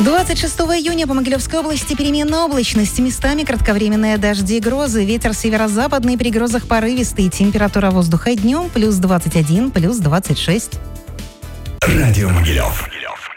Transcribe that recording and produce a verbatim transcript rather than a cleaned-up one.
двадцать шестого июня по Могилевской области переменная облачность. Местами кратковременные дожди и грозы. Ветер северо-западный, при грозах порывистый. Температура воздуха днем плюс двадцать один, плюс двадцать шесть. Радио Могилев.